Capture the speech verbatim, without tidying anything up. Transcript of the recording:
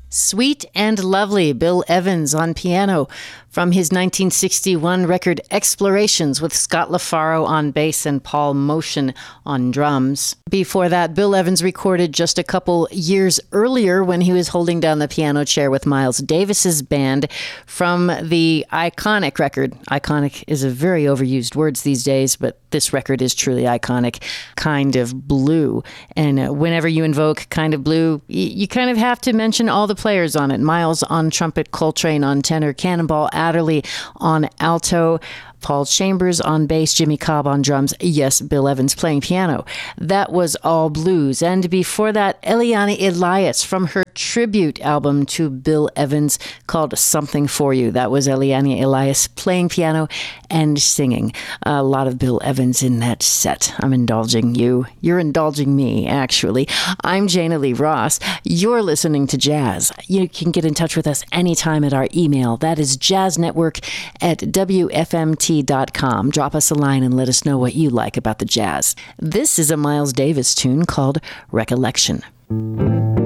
Sweet and Lovely, Bill Evans on piano from his nineteen sixty-one record Explorations with Scott LaFaro on bass and Paul Motion on drums. Before that, Bill Evans recorded just a couple years earlier when he was holding down the piano chair with Miles Davis's band from the iconic record. Iconic is a very overused word these days, but this record is truly iconic. Kind of Blue. And uh, whenever you invoke Kind of Blue, y- you kind of have to mention all the players on it. Miles on trumpet, Coltrane on tenor, Cannonball Adderley on alto, Paul Chambers on bass, Jimmy Cobb on drums. Yes, Bill Evans playing piano. That was all blues. And before that, Eliane Elias from her tribute album to Bill Evans called Something For You. That was Eliane Elias playing piano and singing. A lot of Bill Evans in that set. I'm indulging you. You're indulging me, actually. I'm Jana Lee Ross. You're listening to Jazz. You can get in touch with us anytime at our email. That is jazznetwork at W F M T dot com. Drop us a line and let us know what you like about the jazz. This is a Miles Davis tune called Recollection.